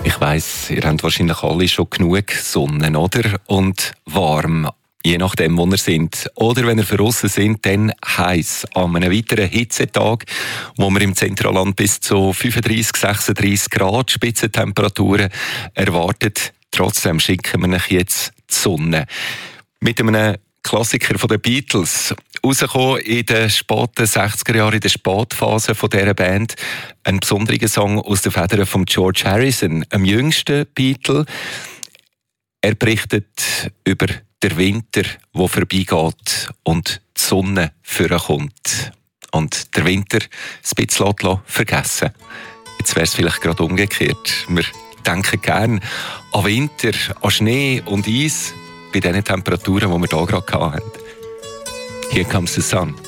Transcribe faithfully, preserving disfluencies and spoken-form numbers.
Ich weiss, ihr habt wahrscheinlich alle schon genug Sonne, oder? Und warm. Je nachdem, wo ihr sind. Oder wenn ihr draussen sind, dann heiß. An einem weiteren Hitzetag, wo wir im Zentralland bis zu fünfunddreissig, sechsunddreissig Grad Spitzentemperaturen erwartet. Trotzdem schicken wir euch jetzt die Sonne. Mit einem Klassiker von den Beatles. Rausgekommen in den späten sechziger Jahren, in der Spätphase von dieser Band. Ein besonderer Song aus den Federn von George Harrison, dem jüngsten Beatle. Er berichtet über den Winter, der vorbeigeht und die Sonne vorkommt. Und der Winter ein bisschen vergessen. Jetzt wäre es vielleicht gerade umgekehrt. Wir denken gerne an Winter, an Schnee und Eis bei den Temperaturen, die wir hier gerade hatten. Here comes the sun.